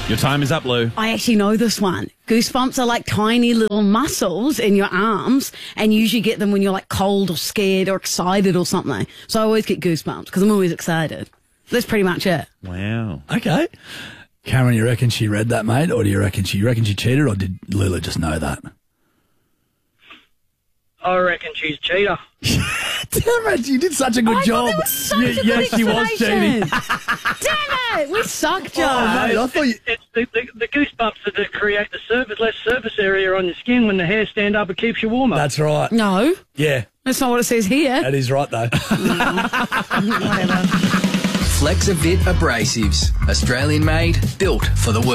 Your time is up, Lou. I actually know this one. Goosebumps are like tiny little muscles in your arms, and you usually get them when you're like cold or scared or excited or something. So I always get goosebumps because I'm always excited. That's pretty much it. Wow. Okay. Cameron, you reckon she read that, mate? Or do you reckon she cheated, or did Lula just know that? I reckon she's a cheater. Damn it, you did such a good job. That was such a good she was cheating. Damn it, we suck, Joe. Mate, I thought you... It's the goosebumps that create the less surface area on your skin when the hairs stand up. It keeps you warmer. That's right. No, Yeah, that's not what it says here. that is right, though. Whatever. Flexavit Abrasives. Australian made, built for the world.